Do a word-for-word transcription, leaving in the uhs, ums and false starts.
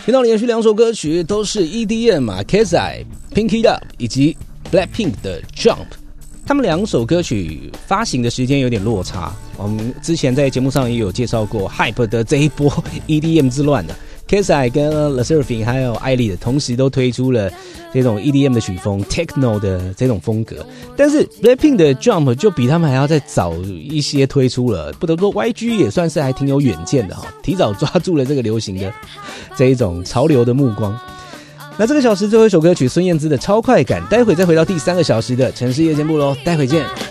听到连续两首歌曲都是 E D M 嘛 ，K S I、Pink It Up 以及 Blackpink 的 Jump。他们两首歌曲发行的时间有点落差，我们之前在节目上也有介绍过 Hype 的这一波 E D M 之乱的。K S I 跟 Le Sserafim 还有艾丽的同时都推出了这种 E D M 的曲风 Techno 的这种风格，但是 Blackpink 的 Jump 就比他们还要再早一些推出了，不得不说 Y G 也算是还挺有远见的哈，提早抓住了这个流行的这一种潮流的目光。那这个小时最后一首歌曲孙燕姿的超快感，待会再回到第三个小时的城市夜间部咯，待会见。